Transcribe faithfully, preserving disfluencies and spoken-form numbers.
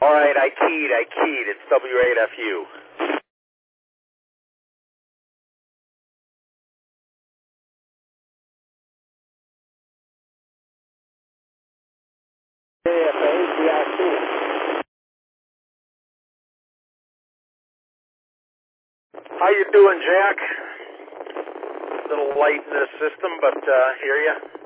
All right, I keyed, I keyed. It's W eight F U. K F A, V I C. How you doing, Jack? Little light in the system, but uh, hear ya.